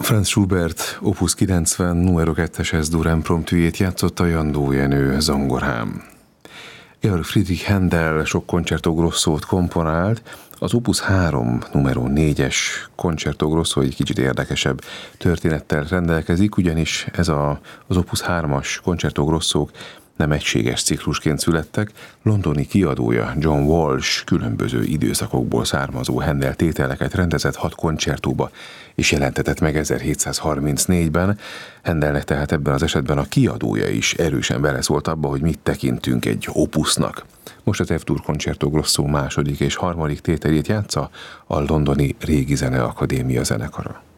Franz Schubert Opus 90 numero 2-es Es-dur impromptujét játszotta Jandó Jenő zongorán. Georg Friedrich Händel sok concerto grossót komponált, az Opus 3 numero 4-es concerto grosso egy kicsit érdekesebb történettel rendelkezik, ugyanis az Opus 3-as concerto grosszók nem egységes ciklusként születtek, londoni kiadója John Walsh különböző időszakokból származó Händel tételeket rendezett 6 koncertóba, és jelentetett meg 1734-ben. Händelnek tehát ebben az esetben a kiadója is erősen beleszólt abba, hogy mit tekintünk egy opusznak. Most az F-dur Concerto Grosso második és harmadik tételét játsza a londoni Régi Zeneakadémia zenekara.